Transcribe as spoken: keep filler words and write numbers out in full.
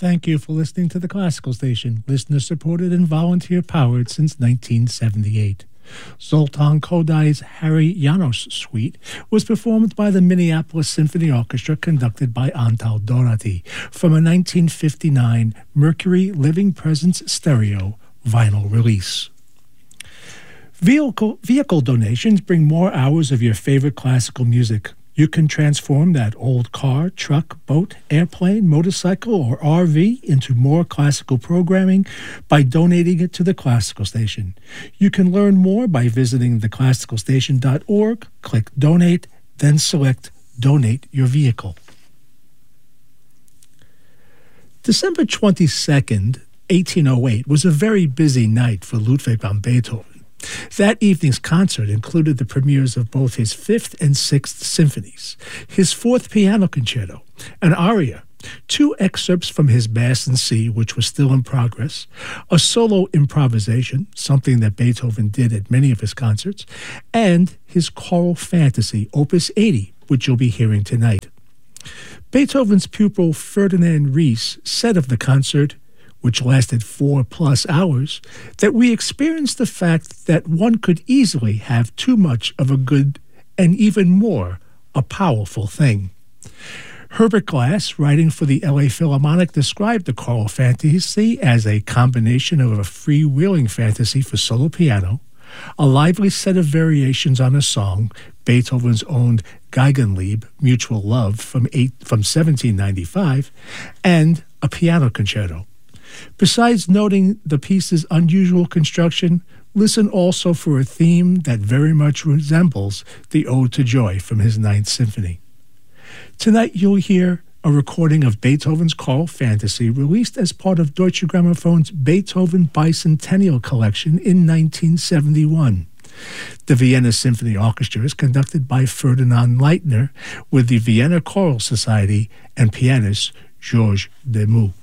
Thank you for listening to the Classical Station, listener-supported and volunteer-powered since nineteen seventy-eight. Zoltan Kodai's Harry Janos Suite was performed by the Minneapolis Symphony Orchestra, conducted by Antal Dorati, from a nineteen fifty-nine Mercury Living Presence stereo vinyl release. Vehicle, vehicle donations bring more hours of your favorite classical music. You can transform that old car, truck, boat, airplane, motorcycle, or R V into more classical programming by donating it to the Classical Station. You can learn more by visiting the classical station dot org, click Donate, then select Donate Your Vehicle. December twenty-second, eighteen oh eight was a very busy night for Ludwig van Beethoven. That evening's concert included the premieres of both his Fifth and Sixth Symphonies, his Fourth Piano Concerto, an aria, two excerpts from his Mass in C, which was still in progress, a solo improvisation, something that Beethoven did at many of his concerts, and his Choral Fantasy, Opus eighty, which you'll be hearing tonight. Beethoven's pupil Ferdinand Ries said of the concert, which lasted four-plus hours, that we experienced the fact that one could easily have too much of a good and even more a powerful thing. Herbert Glass, writing for the L A Philharmonic, described the Choral Fantasy as a combination of a freewheeling fantasy for solo piano, a lively set of variations on a song, Beethoven's own Geigenliebe, Mutual Love, from, eight, from seventeen ninety-five, and a piano concerto. Besides noting the piece's unusual construction, listen also for a theme that very much resembles the Ode to Joy from his Ninth Symphony. Tonight you'll hear a recording of Beethoven's Choral Fantasy released as part of Deutsche Gramophone's Beethoven Bicentennial Collection in nineteen seventy-one. The Vienna Symphony Orchestra is conducted by Ferdinand Leitner with the Vienna Choral Society and pianist Georges Demus.